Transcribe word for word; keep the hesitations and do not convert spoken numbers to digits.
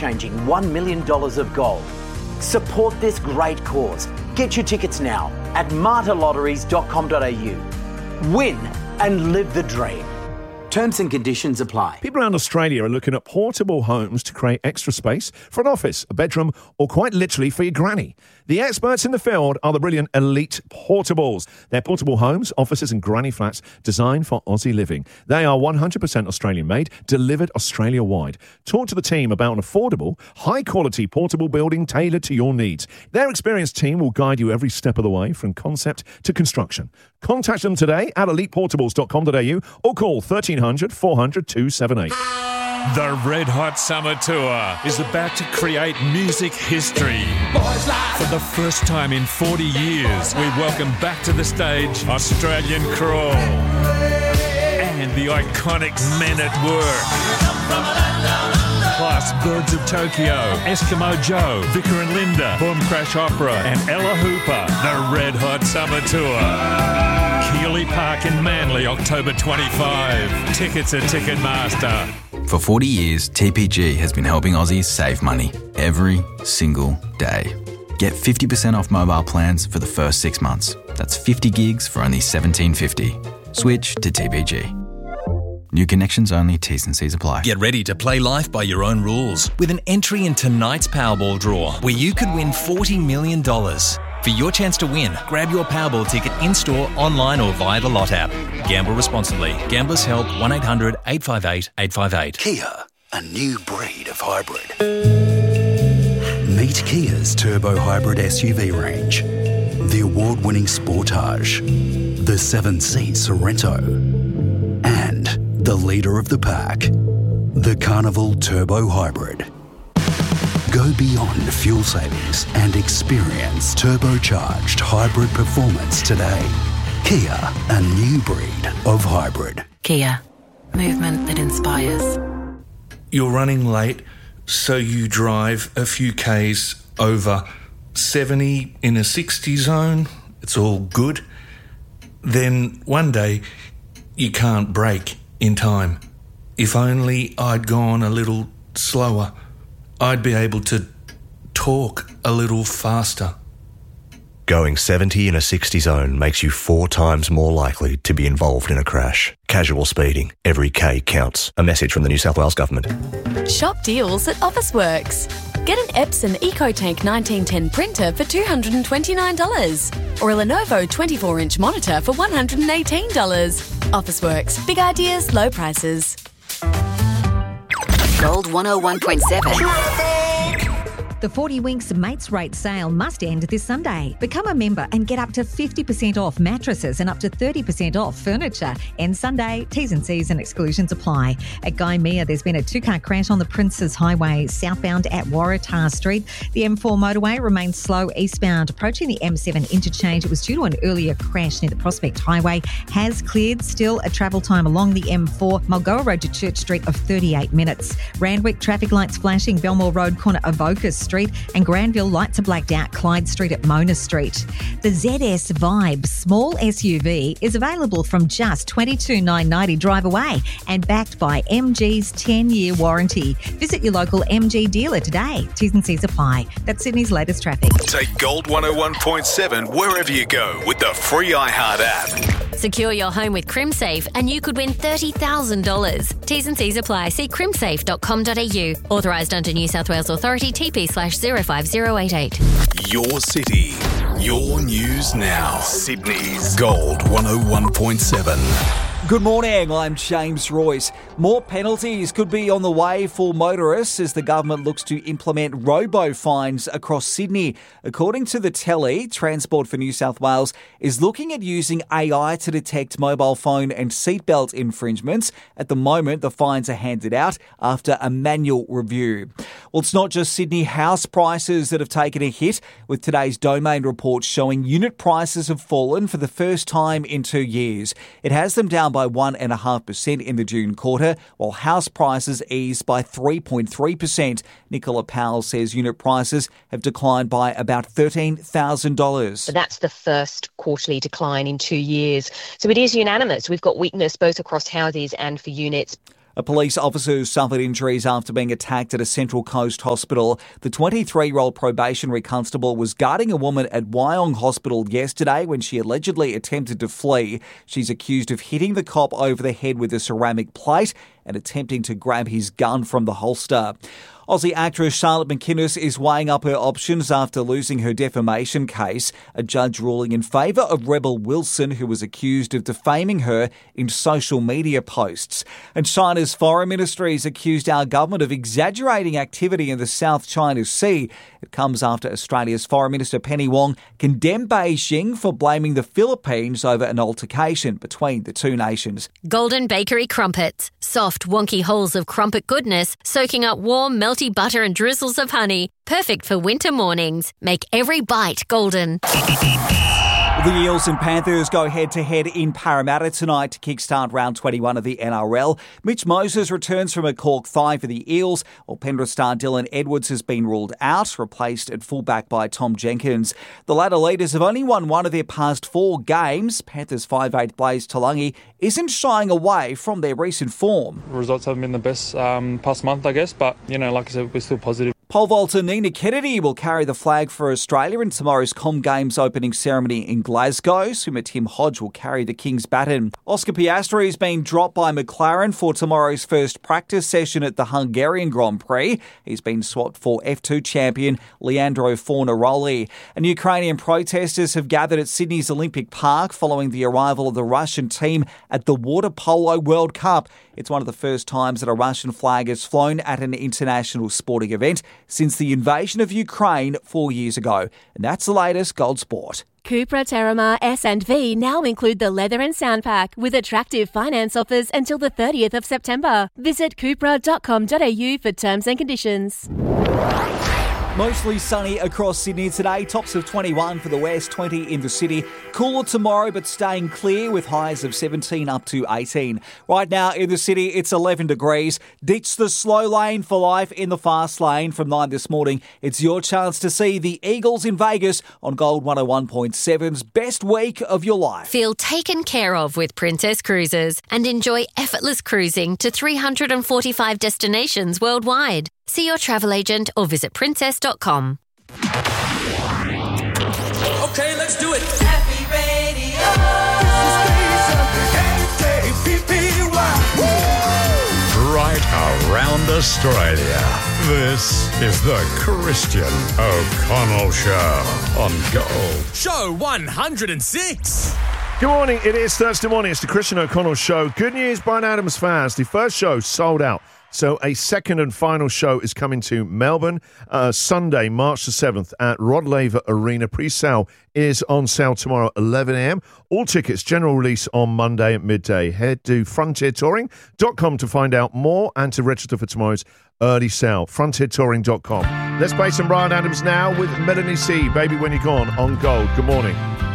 life-changing one million dollars of gold. Support this great cause. Get your tickets now at marta lotteries dot com dot a u. Win and live the dream. Terms and conditions apply. People around Australia are looking at portable homes to create extra space for an office, a bedroom, or quite literally for your granny. The experts in the field are the brilliant Elite Portables. They're portable homes, offices and granny flats designed for Aussie living. They are one hundred percent Australian-made, delivered Australia-wide. Talk to the team about an affordable, high-quality portable building tailored to your needs. Their experienced team will guide you every step of the way from concept to construction. Contact them today at elite portables dot com dot a u or call thirteen hundred, four hundred, two seven eight. The Red Hot Summer Tour is about to create music history. For the first time in forty years, we welcome back to the stage Australian Crawl and the iconic Men at Work. Plus Birds of Tokyo, Eskimo Joe, Vicar and Linda, Boom Crash Opera and Ella Hooper. The Red Hot Summer Tour. Keeley Park in Manly, October twenty-fifth. Tickets at Ticketmaster. For forty years, T P G has been helping Aussies save money every single day. Get fifty percent off mobile plans for the first six months. That's fifty gigs for only seventeen fifty. Switch to T P G. New connections only, T's and C's apply. Get ready to play life by your own rules with an entry in tonight's Powerball draw, where you could win forty million dollars. For your chance to win, grab your Powerball ticket in-store, online or via the Lot app. Gamble responsibly. Gamblers Help one eight hundred eight five eight eight five eight. Kia, a new breed of hybrid. Meet Kia's turbo hybrid S U V range. The award-winning Sportage, the seven-seat Sorento, and the leader of the pack, the Carnival Turbo Hybrid. Go beyond fuel savings and experience turbocharged hybrid performance today. Kia, a new breed of hybrid. Kia, movement that inspires. You're running late, so you drive a few Ks over seventy in a sixty zone. It's all good. Then one day, you can't brake in time. If only I'd gone a little slower, I'd be able to talk a little faster. Going seventy in a sixty zone makes you four times more likely to be involved in a crash. Casual speeding. Every K counts. A message from the New South Wales Government. Shop deals at Officeworks. Get an Epson EcoTank nineteen ten printer for two hundred twenty-nine dollars or a Lenovo twenty-four inch monitor for one hundred eighteen dollars. Officeworks. Big ideas, low prices. Gold one oh one point seven. The forty Winks Mates Rate sale must end this Sunday. Become a member and get up to fifty percent off mattresses and up to thirty percent off furniture. End Sunday. T's and C's and exclusions apply. At Gymea, there's been a two-car crash on the Princes Highway southbound at Waratah Street. The M four motorway remains slow eastbound. Approaching the M seven interchange, it was due to an earlier crash near the Prospect Highway. Has cleared. Still a travel time along the M four, Mulgoa Road to Church Street of thirty-eight minutes. Randwick traffic lights flashing, Belmore Road corner Avoca Street. And Granville lights are blacked out, Clyde Street at Mona Street. The Z S Vibe small S U V is available from just twenty-two thousand nine hundred ninety dollars drive away and backed by M G's ten-year warranty. Visit your local M G dealer today. T's and C's apply. That's Sydney's latest traffic. Take Gold one oh one point seven wherever you go with the free iHeart app. Secure your home with CrimSafe and you could win thirty thousand dollars. T's and C's apply. See crimsafe dot com dot a u. Authorised under New South Wales Authority, T P slash zero five zero eight eight. Your city, your news now. Sydney's Gold one oh one point seven. Good morning, I'm James Royce. More penalties could be on the way for motorists as the government looks to implement robo-fines across Sydney. According to the Telly, Transport for New South Wales is looking at using A I to detect mobile phone and seatbelt infringements. At the moment, the fines are handed out after a manual review. Well, it's not just Sydney house prices that have taken a hit, with today's Domain report showing unit prices have fallen for the first time in two years. It has them down by one point five percent in the June quarter, while house prices eased by three point three percent. Nicola Powell says unit prices have declined by about thirteen thousand dollars. That's the first quarterly decline in two years. So it is unanimous. We've got weakness both across houses and for units. A police officer suffered injuries after being attacked at a Central Coast hospital. The twenty-three-year-old probationary constable was guarding a woman at Wyong Hospital yesterday when she allegedly attempted to flee. She's accused of hitting the cop over the head with a ceramic plate and attempting to grab his gun from the holster. Aussie actress Charlotte McInnes is weighing up her options after losing her defamation case, a judge ruling in favour of Rebel Wilson, who was accused of defaming her in social media posts. And China's foreign ministry has accused our government of exaggerating activity in the South China Sea. It comes after Australia's Foreign Minister Penny Wong condemned Beijing for blaming the Philippines over an altercation between the two nations. Golden Bakery Crumpets. Soft, wonky holes of crumpet goodness, soaking up warm, melty butter and drizzles of honey. Perfect for winter mornings. Make every bite golden. The Eels and Panthers go head-to-head in Parramatta tonight to kickstart round twenty-one of the N R L. Mitch Moses returns from a cork thigh for the Eels, while Penrith star Dylan Edwards has been ruled out, replaced at fullback by Tom Jenkins. The latter leaders have only won one of their past four games. Panthers five eight Blaze Talangi isn't shying away from their recent form. Results haven't been the best um, past month, I guess, but, you know, like I said, we're still positive. Pole vaulter Nina Kennedy will carry the flag for Australia in tomorrow's Com Games opening ceremony in Glasgow. Swimmer Tim Hodge will carry the King's baton. Oscar Piastri has been dropped by McLaren for tomorrow's first practice session at the Hungarian Grand Prix. He's been swapped for F two champion Leandro Fornaroli. And Ukrainian protesters have gathered at Sydney's Olympic Park following the arrival of the Russian team at the Water Polo World Cup. It's one of the first times that a Russian flag has flown at an international sporting event since the invasion of Ukraine four years ago. And that's the latest Gold Sport. Cupra, Terramar, S and V now include the leather and sound pack with attractive finance offers until the thirtieth of September. Visit cupra dot com dot a u for terms and conditions. Mostly sunny across Sydney today. Tops of twenty-one for the west, twenty in the city. Cooler tomorrow, but staying clear with highs of seventeen up to eighteen. Right now in the city, it's eleven degrees. Ditch the slow lane for life in the fast lane from nine this morning. It's your chance to see the Eagles in Vegas on Gold one oh one point seven's best week of your life. Feel taken care of with Princess Cruises and enjoy effortless cruising to three hundred forty-five destinations worldwide. See your travel agent or visit princess dot com. Okay, let's do it. Happy Radio. Right around Australia. This is the Christian O'Connell Show on Gold. Show one hundred six. Good morning. It is Thursday morning. It's the Christian O'Connell Show. Good news, Bryan Adams fans. The first show sold out. So a second and final show is coming to Melbourne uh, Sunday, March the seventh at Rod Laver Arena. Pre-sale is on sale tomorrow at eleven a.m. All tickets, general release on Monday at midday. Head to frontier touring dot com to find out more and to register for tomorrow's early sale. frontier touring dot com. Let's play some Bryan Adams now with Melanie C. Baby When You're Gone on Gold. Good morning.